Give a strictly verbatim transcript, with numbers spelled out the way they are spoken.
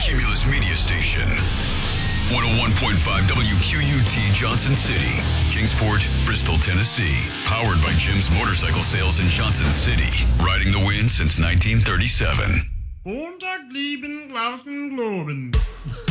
Cumulus Media Station. one oh one point five W Q U T Johnson City, Kingsport, Bristol, Tennessee. Powered by Jim's Motorcycle Sales in Johnson City. Riding the wind since nineteen thirty-seven. Montag lieben, Glauben, Globen.